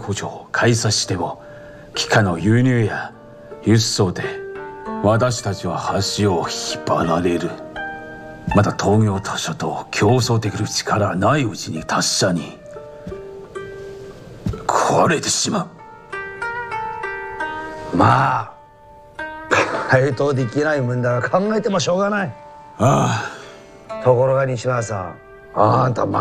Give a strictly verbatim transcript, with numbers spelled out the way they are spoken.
補助を買い差しでも機械の輸入や輸送で私たちは橋を引っ張られる。また東京他社と競争できる力はないうちに他社に壊れてしまう。まあ回答できない問題は考えてもしょうがない。 ああ。 ところが西村さん、あんた